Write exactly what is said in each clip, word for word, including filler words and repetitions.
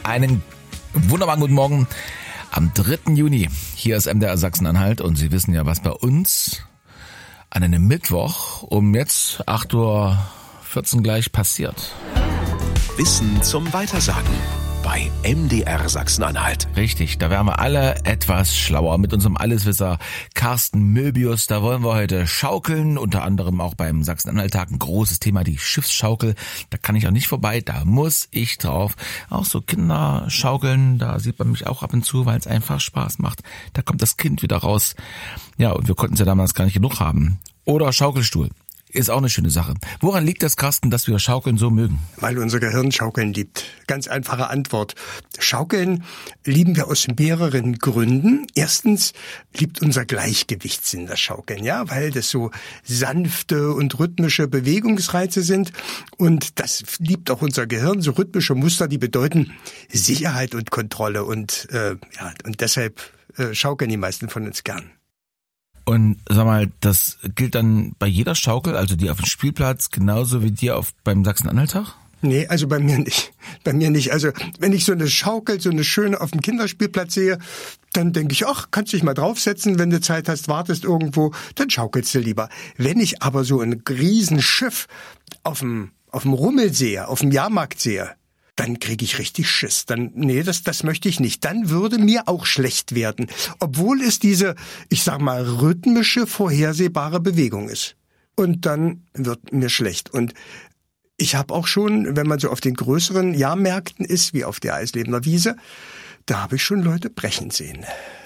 Einen wunderbaren guten Morgen am dritten Juni. Hier ist M D R Sachsen-Anhalt und Sie wissen ja, was bei uns an einem Mittwoch um jetzt acht Uhr vierzehn gleich passiert. Wissen zum Weitersagen bei M D R Sachsen-Anhalt. Richtig, da werden wir alle etwas schlauer mit unserem Alleswisser Carsten Möbius. Da wollen wir heute schaukeln, unter anderem auch beim Sachsen-Anhalt-Tag ein großes Thema, die Schiffsschaukel. Da kann ich auch nicht vorbei, da muss ich drauf. Auch so Kinder schaukeln, da sieht man mich auch ab und zu, weil es einfach Spaß macht. Da kommt das Kind wieder raus. Ja, und wir konnten es ja damals gar nicht genug haben. Oder Schaukelstuhl. Ist auch eine schöne Sache. Woran liegt das, Carsten, dass wir Schaukeln so mögen? Weil unser Gehirn Schaukeln liebt. Ganz einfache Antwort. Schaukeln lieben wir aus mehreren Gründen. Erstens liebt unser Gleichgewichtssinn das Schaukeln, ja, weil das so sanfte und rhythmische Bewegungsreize sind. Und das liebt auch unser Gehirn, so rhythmische Muster, die bedeuten Sicherheit und Kontrolle. Und äh, ja, und deshalb äh, schaukeln die meisten von uns gern. Und sag mal, das gilt dann bei jeder Schaukel, also die auf dem Spielplatz, genauso wie die auf beim Sachsen-Anhalt-Tag? Nee, also bei mir nicht. Bei mir nicht. Also wenn ich so eine Schaukel, so eine schöne auf dem Kinderspielplatz sehe, dann denke ich, ach, kannst dich mal draufsetzen, wenn du Zeit hast, wartest irgendwo, dann schaukelst du lieber. Wenn ich aber so ein Riesenschiff auf dem, auf dem Rummel sehe, auf dem Jahrmarkt sehe, dann kriege ich richtig Schiss. Dann, nee, das, das möchte ich nicht. Dann würde mir auch schlecht werden. Obwohl es diese, ich sag mal, rhythmische, vorhersehbare Bewegung ist. Und dann wird mir schlecht. Und ich habe auch schon, wenn man so auf den größeren Jahrmärkten ist, wie auf der Eislebener Wiese, da habe ich schon Leute brechen sehen.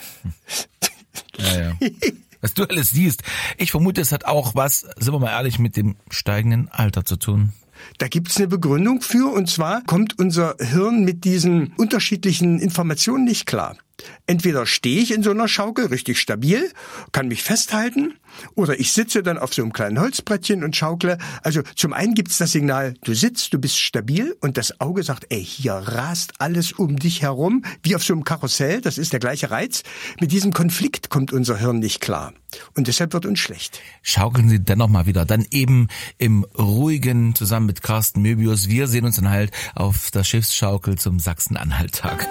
Ja, ja. Was du alles siehst. Ich vermute, es hat auch was, sind wir mal ehrlich, mit dem steigenden Alter zu tun. Da gibt's eine Begründung für, und zwar kommt unser Hirn mit diesen unterschiedlichen Informationen nicht klar. Entweder stehe ich in so einer Schaukel richtig stabil, kann mich festhalten, oder ich sitze dann auf so einem kleinen Holzbrettchen und schaukle. Also zum einen gibt's das Signal, du sitzt, du bist stabil, und das Auge sagt, ey, hier rast alles um dich herum, wie auf so einem Karussell, das ist der gleiche Reiz. Mit diesem Konflikt kommt unser Hirn nicht klar. Und deshalb wird uns schlecht. Schaukeln Sie dennoch mal wieder, dann eben im Ruhigen zusammen mit Carsten Möbius. Wir sehen uns dann halt auf der Schiffsschaukel zum Sachsen-Anhalt-Tag.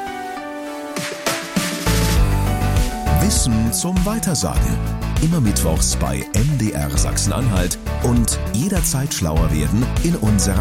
Wissen zum Weitersagen. Immer mittwochs bei M D R Sachsen-Anhalt und jederzeit schlauer werden in unserer